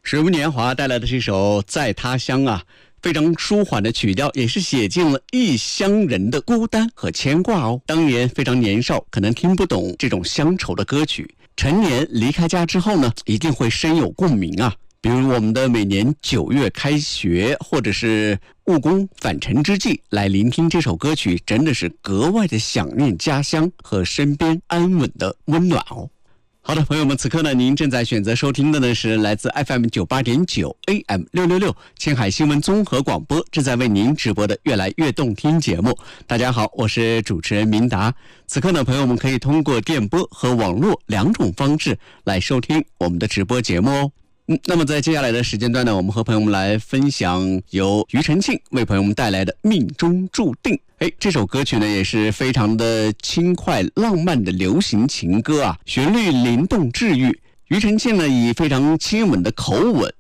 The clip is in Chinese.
水木年华带来的这首《在他乡》啊，非常舒缓的曲调，也是写尽了异乡人的孤单和牵挂哦。当年非常年少，可能听不懂这种乡愁的歌曲，成年离开家之后呢，一定会深有共鸣啊。比如我们的每年9月开学，或者是务工返程之际，来聆听这首歌曲，真的是格外的想念家乡和身边安稳的温暖哦。好的，朋友们，此刻呢，您正在选择收听的呢是来自 FM 98.9 AM 666青海新闻综合广播正在为您直播的越来越动听节目。大家好，我是主持人明达。此刻呢，朋友们可以通过电波和网络2种方式来收听我们的直播节目哦。那么在接下来的时间段呢，我们和朋友们来分享由庾澄庆为朋友们带来的《命中注定》。这首歌曲呢也是非常的轻快浪漫的流行情歌啊，旋律灵动治愈。庾澄庆呢以非常亲吻的口吻